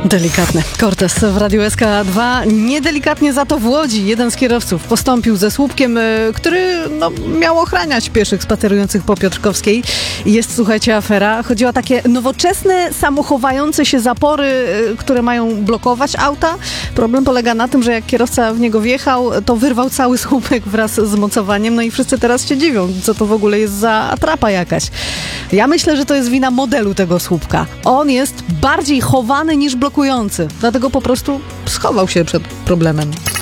Delikatne. Cortez w Radiu SK2. Niedelikatnie za to w Łodzi jeden z kierowców postąpił ze słupkiem, który miał ochraniać pieszych spacerujących po Piotrkowskiej. Jest, słuchajcie, afera. Chodzi o takie nowoczesne, samochowające się zapory, które mają blokować auta. Problem polega na tym, że jak kierowca w niego wjechał, to wyrwał cały słupek wraz z mocowaniem. No i wszyscy teraz się dziwią, co to w ogóle jest za atrapa jakaś. Ja myślę, że to jest wina modelu tego słupka. On jest bardziej chowany niż blokujący. Dlatego po prostu schował się przed problemem.